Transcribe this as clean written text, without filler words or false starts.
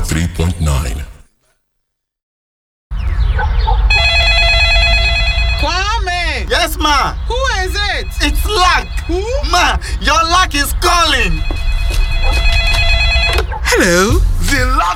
103.9. Kwame! Yes, ma. Who is it? It's luck. Who? Ma, your luck is calling.